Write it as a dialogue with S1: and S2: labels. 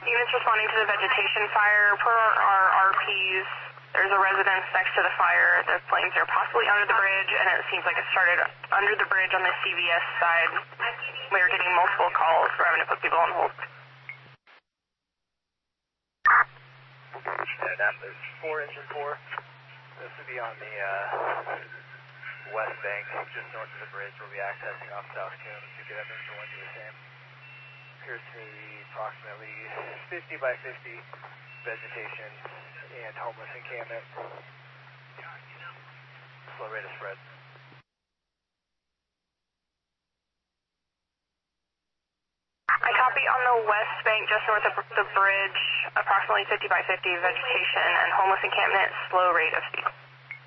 S1: Units responding to the vegetation fire. Per our RPs, there's a residence next to the fire. The flames are possibly under the bridge, and it seems like it started under the bridge on the CVS side. We are getting multiple calls. We're having to put people on hold.
S2: That is 4 engine 4. This would be on the west bank, just north of the bridge. We'll be accessing off South Coombs to get up into 1 do the same. Appears to be approximately 50 by 50 vegetation and homeless encampment. Slow rate of spread.
S1: I copy on the west bank, just north of the bridge, approximately 50 by 50 vegetation and homeless encampment, slow rate of speed.